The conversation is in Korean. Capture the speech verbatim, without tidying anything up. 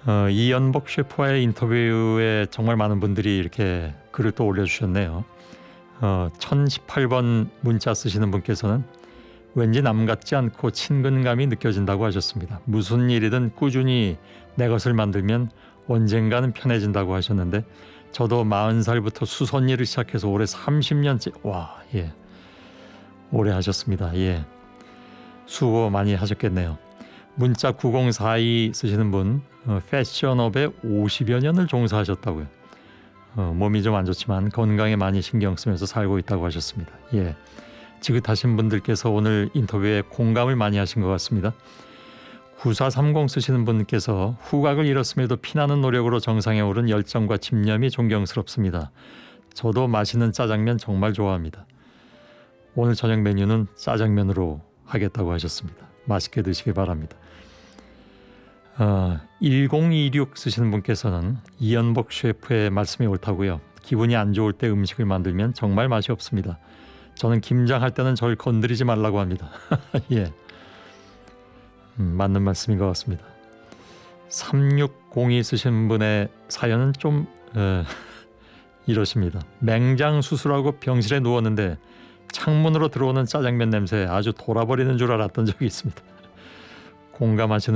어, 이연복 셰프와의 인터뷰에 정말 많은 분들이 이렇게 글을 또 올려주셨네요. 어, 천십팔 번 문자 쓰시는 분께서는 왠지 남 같지 않고 친근감이 느껴진다고 하셨습니다. 무슨 일이든 꾸준히 내 것을 만들면 언젠가는 편해진다고 하셨는데 저도 마흔 살부터 수선 일을 시작해서 올해 삼십 년째 와, 예. 오래 하셨습니다. 예. 수고 많이 하셨겠네요. 문자 구공사이 쓰시는 분 어, 패션업에 오십여 년을 종사하셨다고요. 어, 몸이 좀 안 좋지만 건강에 많이 신경 쓰면서 살고 있다고 하셨습니다. 예, 지긋하신 분들께서 오늘 인터뷰에 공감을 많이 하신 것 같습니다. 구사삼공 쓰시는 분께서 후각을 잃었음에도 피나는 노력으로 정상에 오른 열정과 집념이 존경스럽습니다. 저도 맛있는 짜장면 정말 좋아합니다. 오늘 저녁 메뉴는 짜장면으로 하겠다고 하셨습니다. 맛있게 드시기 바랍니다. 어, 천이십육 쓰시는 분께서는 이연복 셰프의 말씀이 옳다고요. 기분이 안 좋을 때 음식을 만들면 정말 맛이 없습니다. 저는 김장할 때는 절 건드리지 말라고 합니다. 예, 음, 맞는 말씀인 것 같습니다. 삼육공이 쓰신 분의 사연은 좀 어, 이러십니다. 맹장 수술하고 병실에 누웠는데 창문으로 들어오는 짜장면 냄새에 아주 돌아버리는 줄 알았던 적이 있습니다. 공감하시는